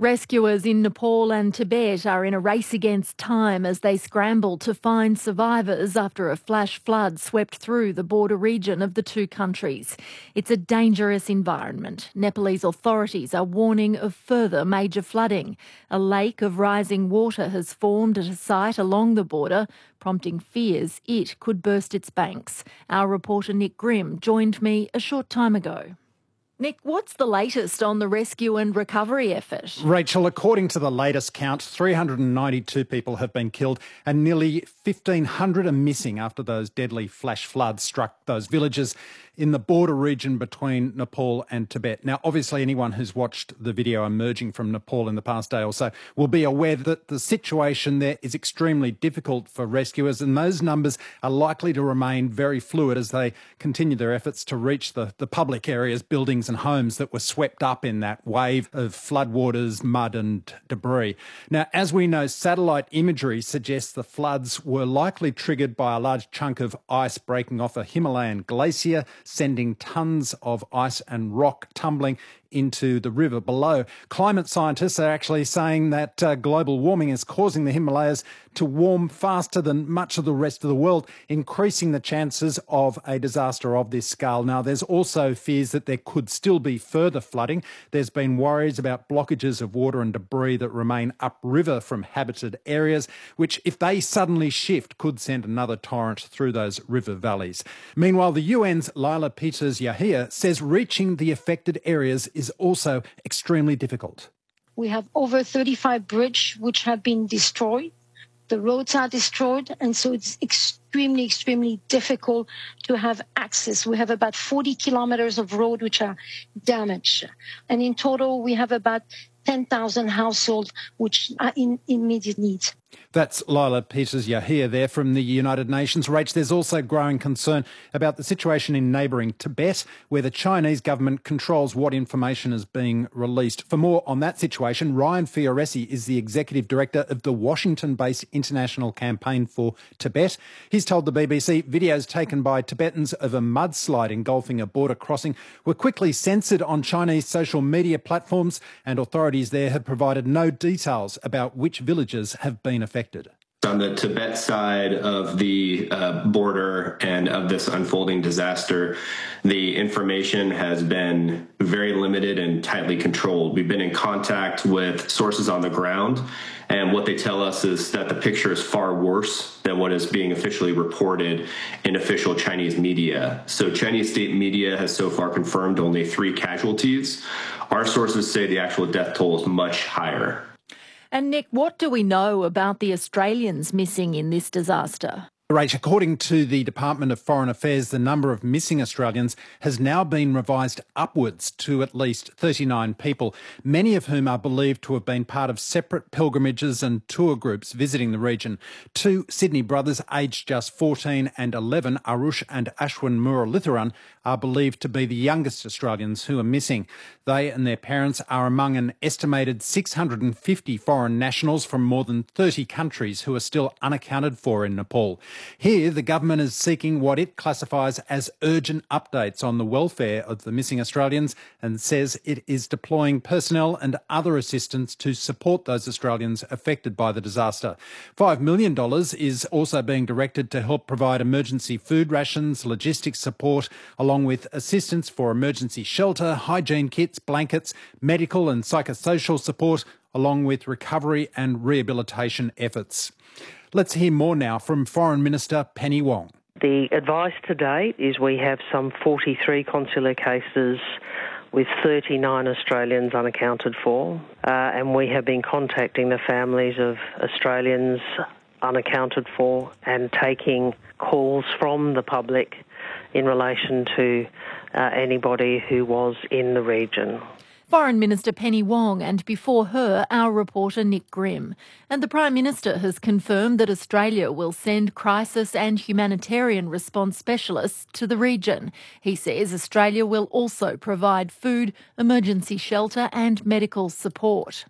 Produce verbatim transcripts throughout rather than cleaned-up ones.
Rescuers in Nepal and Tibet are in a race against time as they scramble to find survivors after a flash flood swept through the border region of the two countries. It's a dangerous environment. Nepalese authorities are warning of further major flooding. A lake of rising water has formed at a site along the border, prompting fears it could burst its banks. Our reporter Nick Grimm joined me a short time ago. Nick, what's the latest on the rescue and recovery effort? Rachel, according to the latest count, three hundred ninety-two people have been killed and nearly fifteen hundred are missing after those deadly flash floods struck those villages in the border region between Nepal and Tibet. Now, obviously, anyone who's watched the video emerging from Nepal in the past day or so will be aware that the situation there is extremely difficult for rescuers, and those numbers are likely to remain very fluid as they continue their efforts to reach the, the public areas, buildings and homes that were swept up in that wave of floodwaters, mud and debris. Now, as we know, satellite imagery suggests the floods were likely triggered by a large chunk of ice breaking off a Himalayan glacier, sending tons of ice and rock tumbling into the river below. Climate scientists are actually saying that uh, global warming is causing the Himalayas to warm faster than much of the rest of the world, increasing the chances of a disaster of this scale. Now, there's also fears that there could still be further flooding. There's been worries about blockages of water and debris that remain upriver from habited areas, which, if they suddenly shift, could send another torrent through those river valleys. Meanwhile, the U N's Laila Peters-Yahia says reaching the affected areas is also extremely difficult. We have over thirty-five bridges which have been destroyed. The roads are destroyed, and so it's extremely, extremely difficult to have access. We have about forty kilometres of road which are damaged. And in total, we have about ten thousand households which are in immediate need. That's Laila Peters-Yahia there from the United Nations. Rach, there's also growing concern about the situation in neighbouring Tibet, where the Chinese government controls what information is being released. For more on that situation, Ryan Fioresci is the Executive Director of the Washington-based International Campaign for Tibet. He's told the B B C videos taken by Tibetans of a mudslide engulfing a border crossing were quickly censored on Chinese social media platforms, and authorities there have provided no details about which villages have been affected. On the Tibet side of the uh, border and of this unfolding disaster, the information has been very limited and tightly controlled. We've been in contact with sources on the ground, and what they tell us is that the picture is far worse than what is being officially reported in official Chinese media. So Chinese state media has so far confirmed only three casualties. Our sources say the actual death toll is much higher. And Nick, what do we know about the Australians missing in this disaster? Rach, according to the Department of Foreign Affairs, the number of missing Australians has now been revised upwards to at least thirty-nine people, many of whom are believed to have been part of separate pilgrimages and tour groups visiting the region. Two Sydney brothers, aged just fourteen and eleven, Arush and Ashwin Muralitharan, are believed to be the youngest Australians who are missing. They and their parents are among an estimated six hundred fifty foreign nationals from more than thirty countries who are still unaccounted for in Nepal. Here, the government is seeking what it classifies as urgent updates on the welfare of the missing Australians and says it is deploying personnel and other assistance to support those Australians affected by the disaster. five million dollars is also being directed to help provide emergency food rations, logistics support, along with assistance for emergency shelter, hygiene kits, blankets, medical and psychosocial support, along with recovery and rehabilitation efforts. Let's hear more now from Foreign Minister Penny Wong. The advice to date is we have some forty-three consular cases with thirty-nine Australians unaccounted for, uh, and we have been contacting the families of Australians unaccounted for and taking calls from the public in relation to uh, anybody who was in the region. Foreign Minister Penny Wong, and before her, our reporter Nick Grimm. And the Prime Minister has confirmed that Australia will send crisis and humanitarian response specialists to the region. He says Australia will also provide food, emergency shelter and medical support.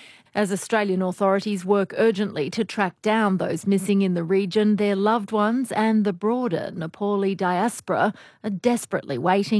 As Australian authorities work urgently to track down those missing in the region, their loved ones and the broader Nepali diaspora are desperately waiting